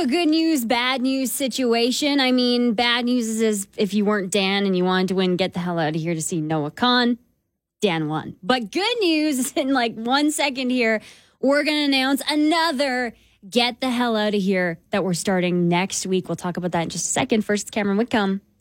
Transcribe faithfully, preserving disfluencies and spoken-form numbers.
a good news, bad news situation. I mean, bad news is if you weren't Dan and you wanted to win, get the hell out of here to see Noah Khan. Dan won. But good news is in like one second here, we're going to announce another Get the Hell Out of Here that we're starting next week. We'll talk about that in just a second. First, it's Cameron Whitcomb.